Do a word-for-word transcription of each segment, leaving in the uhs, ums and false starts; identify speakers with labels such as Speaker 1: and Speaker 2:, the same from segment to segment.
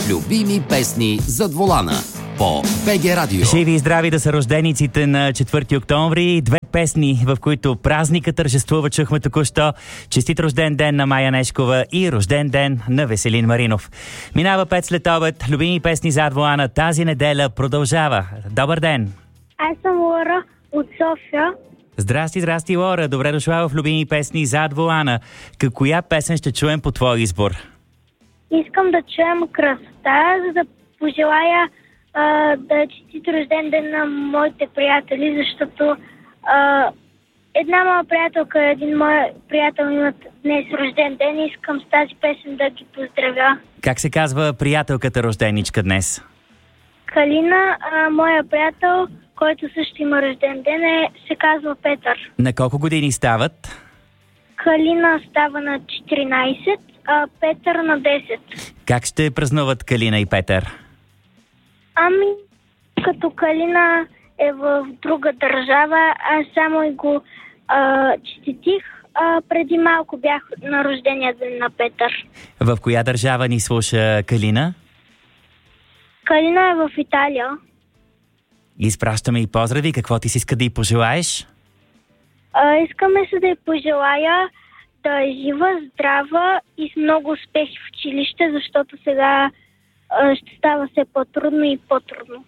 Speaker 1: Любими песни зад волана по БГ Радио.
Speaker 2: Живи и здрави да са рождениците на четвърти октомври. Две песни, в които празника тържествува, чухме току-що. Честит рожден ден на Майя Нешкова и рожден ден на Веселин Маринов. Минава пет след обед. Любими песни зад волана тази неделя продължава. Добър ден!
Speaker 3: Аз съм Лора от София.
Speaker 2: Здрасти, здрасти, Лора. Добре дошла в Любими песни зад волана. Коя песен ще чуем по твой избор?
Speaker 3: Искам да чуем Красота, за да пожелая а, да е честит рожден ден на моите приятели, защото а, една моя приятелка и един мой приятел имат днес рожден ден и искам с тази песен да ги поздравя.
Speaker 2: Как се казва приятелката рожденичка днес?
Speaker 3: Калина, а, моя приятел, който също има рожден ден, е, се казва Петър.
Speaker 2: На колко години стават?
Speaker 3: Калина става на четиринайсет, а Петър на десет.
Speaker 2: Как ще празнуват Калина и Петър?
Speaker 3: Ами, като Калина е в друга държава, аз само и го а, чететих. А, преди малко бях на рождения ден на Петър.
Speaker 2: В коя държава ни слуша Калина?
Speaker 3: Калина е в Италия.
Speaker 2: Изпращаме и поздрави. Какво ти си иска да й пожелаеш?
Speaker 3: А, искаме се да й пожелая да е жива, здрава и с много успехи в училище, защото сега а, ще става все по-трудно и по-трудно.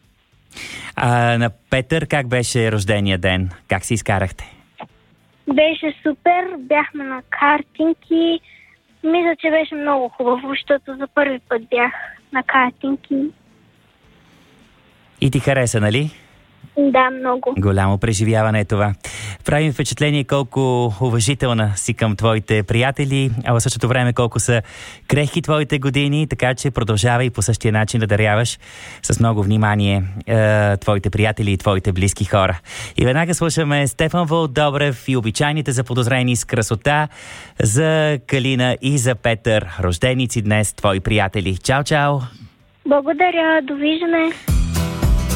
Speaker 2: А на Петър как беше рождения ден? Как си изкарахте?
Speaker 3: Беше супер, бяхме на картинки. Мисля, че беше много хубаво, защото за първи път бях на картинки.
Speaker 2: И ти хареса, нали?
Speaker 3: Да, много.
Speaker 2: Голямо преживяване е това. Прави впечатление колко уважителна си към твоите приятели, а в същото време колко са крехки твоите години, така че продължавай по същия начин да даряваш с много внимание е, твоите приятели и твоите близки хора. И веднага слушаме Стефан Вълдобрев и обичайните заподозрени с красота за Калина и за Петър. Рожденици днес твои приятели. Чао, чао!
Speaker 3: Благодаря, довиждане!